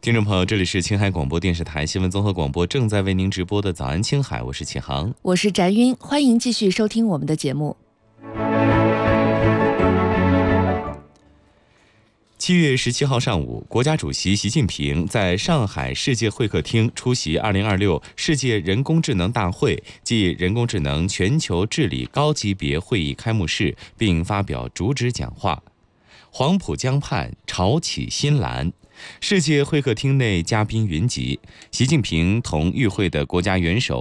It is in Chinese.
听众朋友，这里是青海广播电视台新闻综合广播，正在为您直播的早安青海，我是启航， 我是翟晕，欢迎继续收听我们的节目。 7月17号上午，国家主席习近平在上海世界会客厅出席2026世界人工智能大会暨人工智能全球治理高级别会议开幕式，并发表主旨讲话。黄浦江畔潮起新澜，世界会客厅内嘉宾云集，习近平同与会的国家元首